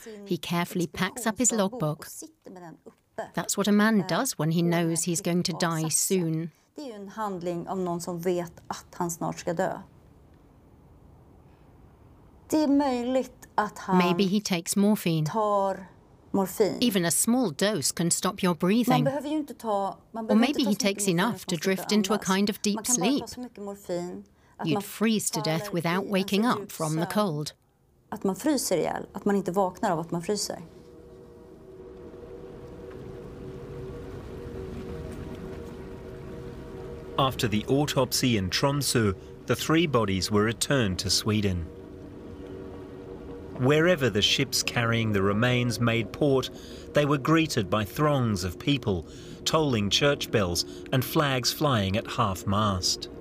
he carefully packs up his logbook. That's what a man does when he knows he's going to die soon. Det är ju en handling av någon som vet att han snart ska dö. Det är möjligt att han Maybe he takes morphine. tar morfin. Even a small dose can stop your Man breathing. behöver ju inte ta, Or maybe he takes enough to drift into a kind of deep sleep. Man kan bara ta så mycket morfin att man You'd freeze to death faller without i en waking så up djup from the sömn cold. att man fryser ihjäl, att man inte vaknar av att man fryser. After the autopsy in Tromsø, the 3 bodies were returned to Sweden. Wherever the ships carrying the remains made port, they were greeted by throngs of people, tolling church bells and flags flying at half-mast.